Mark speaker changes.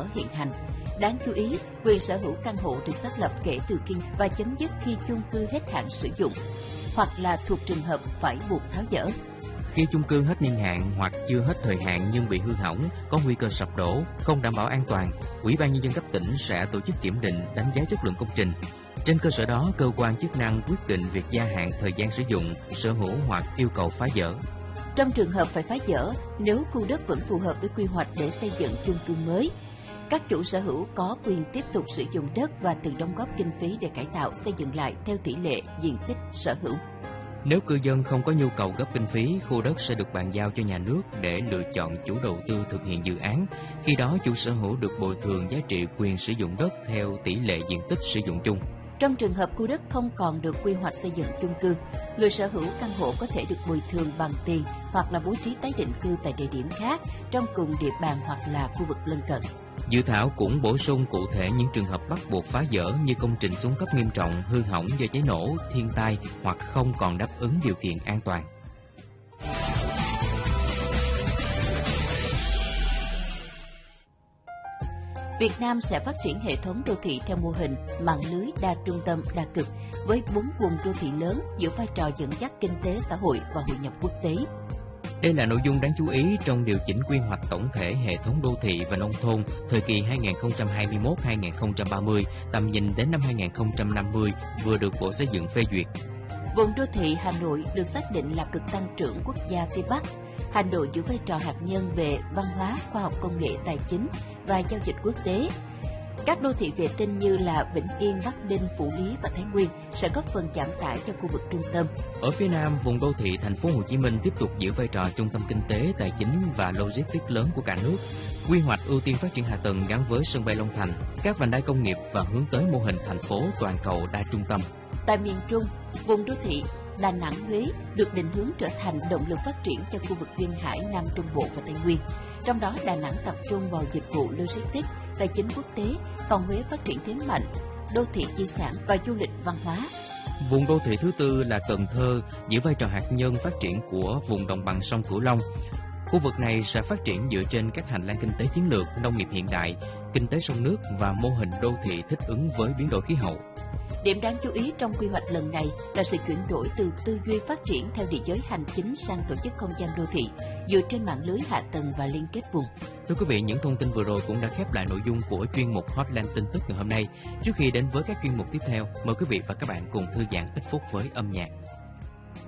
Speaker 1: hiện hành. Đáng chú ý, quyền sở hữu căn hộ được xác lập kể từ khi và chấm dứt khi chung cư hết hạn sử dụng, hoặc là thuộc trường hợp phải buộc tháo dỡ.
Speaker 2: Khi chung cư hết niên hạn hoặc chưa hết thời hạn nhưng bị hư hỏng, có nguy cơ sập đổ, không đảm bảo an toàn, Ủy ban Nhân dân cấp tỉnh sẽ tổ chức kiểm định, đánh giá chất lượng công trình. Trên cơ sở đó, cơ quan chức năng quyết định việc gia hạn thời gian sử dụng, sở hữu hoặc yêu cầu phá dỡ.
Speaker 1: Trong trường hợp phải phá dỡ, nếu khu đất vẫn phù hợp với quy hoạch để xây dựng chung cư mới, các chủ sở hữu có quyền tiếp tục sử dụng đất và tự đóng góp kinh phí để cải tạo xây dựng lại theo tỷ lệ diện tích sở hữu.
Speaker 2: Nếu cư dân không có nhu cầu gấp kinh phí, khu đất sẽ được bàn giao cho nhà nước để lựa chọn chủ đầu tư thực hiện dự án. Khi đó, chủ sở hữu được bồi thường giá trị quyền sử dụng đất theo tỷ lệ diện tích sử dụng chung.
Speaker 1: Trong trường hợp khu đất không còn được quy hoạch xây dựng chung cư, người sở hữu căn hộ có thể được bồi thường bằng tiền hoặc là bố trí tái định cư tại địa điểm khác trong cùng địa bàn hoặc là khu vực lân cận.
Speaker 2: Dự thảo cũng bổ sung cụ thể những trường hợp bắt buộc phá dỡ như công trình xuống cấp nghiêm trọng, hư hỏng do cháy nổ, thiên tai hoặc không còn đáp ứng điều kiện an toàn.
Speaker 1: Việt Nam sẽ phát triển hệ thống đô thị theo mô hình mạng lưới đa trung tâm đa cực với 4 vùng đô thị lớn giữ vai trò dẫn dắt kinh tế xã hội và hội nhập quốc tế.
Speaker 2: Đây là nội dung đáng chú ý trong điều chỉnh quy hoạch tổng thể hệ thống đô thị và nông thôn thời kỳ 2021-2030, tầm nhìn đến năm 2050 vừa được Bộ Xây dựng phê duyệt.
Speaker 1: Vùng đô thị Hà Nội được xác định là cực tăng trưởng quốc gia phía Bắc. Hà Nội giữ vai trò hạt nhân về văn hóa, khoa học công nghệ, tài chính và giao dịch quốc tế. Các đô thị vệ tinh như là Vĩnh Yên, Bắc Ninh, Phủ Lý và Thái Nguyên sẽ góp phần giảm tải cho khu vực trung tâm.
Speaker 2: Ở phía Nam, vùng đô thị thành phố Hồ Chí Minh tiếp tục giữ vai trò trung tâm kinh tế, tài chính và logistics lớn của cả nước. Quy hoạch ưu tiên phát triển hạ tầng gắn với sân bay Long Thành, các vành đai công nghiệp và hướng tới mô hình thành phố toàn cầu đa trung tâm.
Speaker 1: Tại miền Trung, vùng đô thị Đà Nẵng, Huế được định hướng trở thành động lực phát triển cho khu vực duyên hải Nam Trung Bộ và Tây Nguyên. Trong đó, Đà Nẵng tập trung vào dịch vụ logistics, tài chính quốc tế, còn Huế phát triển thế mạnh, đô thị di sản và du lịch văn hóa.
Speaker 2: Vùng đô thị thứ tư là Cần Thơ, giữ vai trò hạt nhân phát triển của vùng đồng bằng sông Cửu Long. Khu vực này sẽ phát triển dựa trên các hành lang kinh tế chiến lược, nông nghiệp hiện đại, kinh tế sông nước và mô hình đô thị thích ứng với biến đổi khí hậu.
Speaker 1: Điểm đáng chú ý trong quy hoạch lần này là sự chuyển đổi từ tư duy phát triển theo địa giới hành chính sang tổ chức không gian đô thị dựa trên mạng lưới hạ tầng và liên kết vùng.
Speaker 2: Thưa quý vị, những thông tin vừa rồi cũng đã khép lại nội dung của chuyên mục Hotline tin tức ngày hôm nay. Trước khi đến với các chuyên mục tiếp theo, mời quý vị và các bạn cùng thư giãn ít phút với âm nhạc.